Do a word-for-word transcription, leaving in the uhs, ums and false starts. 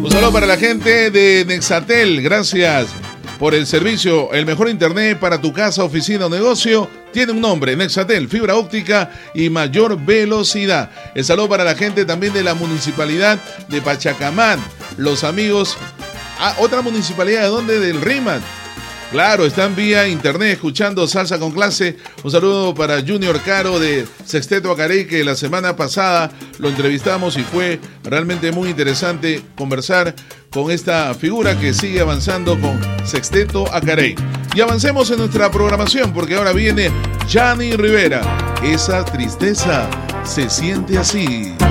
Un saludo para la gente de Nexatel, gracias por el servicio. El mejor internet para tu casa, oficina o negocio tiene un nombre, Nexatel, fibra óptica y mayor velocidad. El saludo para la gente también de la municipalidad de Pachacamán, los amigos. Ah, otra municipalidad, ¿de dónde? Del Rímac. Claro, están vía internet escuchando Salsa con Clase. Un saludo para Junior Caro de Sexteto Acarey, que la semana pasada lo entrevistamos y fue realmente muy interesante conversar con esta figura que sigue avanzando con Sexteto Acarey. Y avancemos en nuestra programación porque ahora viene Gianni Rivera. Esa tristeza se siente así.